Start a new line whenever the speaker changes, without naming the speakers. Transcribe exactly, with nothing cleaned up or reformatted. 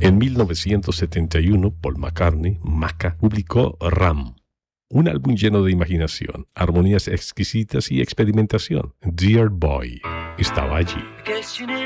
En mil novecientos setenta y uno, Paul McCartney, Maca, publicó Ram, un álbum lleno de imaginación, armonías exquisitas y experimentación. Dear Boy estaba allí.